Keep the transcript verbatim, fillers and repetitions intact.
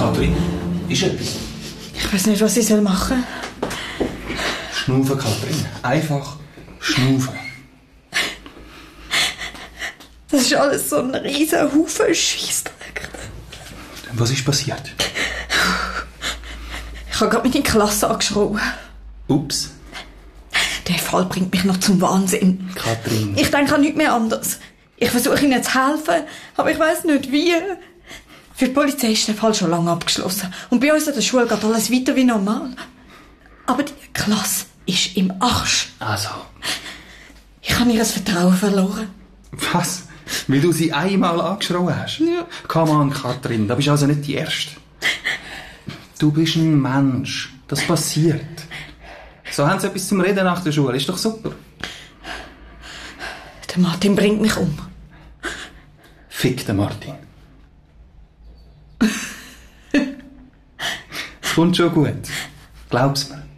Kathrin, ist etwas? Ich weiß nicht, was ich machen soll. Schnaufen, Kathrin. Einfach schnaufen. Das ist alles so ein riesen Haufen Scheissdreck. Was ist passiert? Ich habe gerade meine Klasse angeschrien. Ups. Der Fall bringt mich noch zum Wahnsinn. Kathrin. Ich denke an nichts mehr anderes. Ich versuche ihnen zu helfen, aber ich weiss nicht wie. Für die Polizei ist der Fall schon lange abgeschlossen. Und bei uns an der Schule geht alles weiter wie normal. Aber die Klasse ist im Arsch. Also. Ich habe ihr Vertrauen verloren. Was? Weil du sie einmal angeschrien hast? Ja. Come on, Kathrin, da bist also nicht die Erste. Du bist ein Mensch. Das passiert. So haben sie etwas zum Reden nach der Schule. Ist doch super. Der Martin bringt mich um. Fick den Martin. Es kommt schon gut. Glaub's mir.